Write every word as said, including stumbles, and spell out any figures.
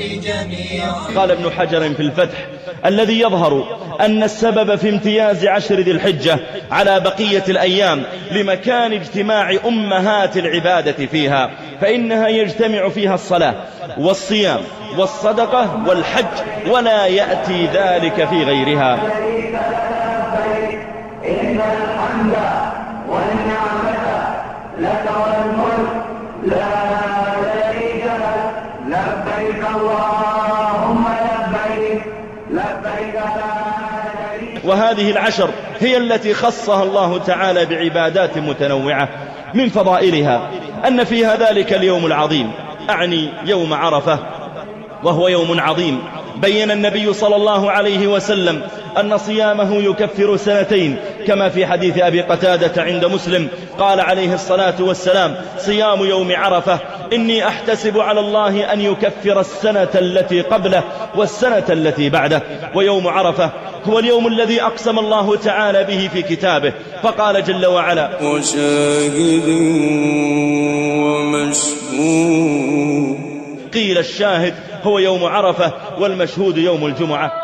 قال ابن حجر في الفتح: الذي يظهر أن السبب في امتياز عشر ذي الحجة على بقية الأيام لمكان اجتماع أمهات العبادة فيها، فإنها يجتمع فيها الصلاة والصيام والصدقة والحج، ولا يأتي ذلك في غيرها. إن الحمد والنعمة لك والملك لا شريك لك لبيك اللهم لبيك لبيك لا شريك. وهذه العشر هي التي خصها الله تعالى بعبادات متنوعة. من فضائلها أن فيها ذلك اليوم العظيم، أعني يوم عرفة، وهو يوم عظيم بين النبي صلى الله عليه وسلم أن صيامه يكفر سنتين، كما في حديث أبي قتادة عند مسلم قال عليه الصلاة والسلام: صيام يوم عرفة إني أحتسب على الله أن يكفر السنة التي قبله والسنة التي بعده. ويوم عرفة هو اليوم الذي أقسم الله تعالى به في كتابه، فقال جل وعلا: وشاهد ومشهود. قيل الشاهد هو يوم عرفة، والمشهود يوم الجمعة.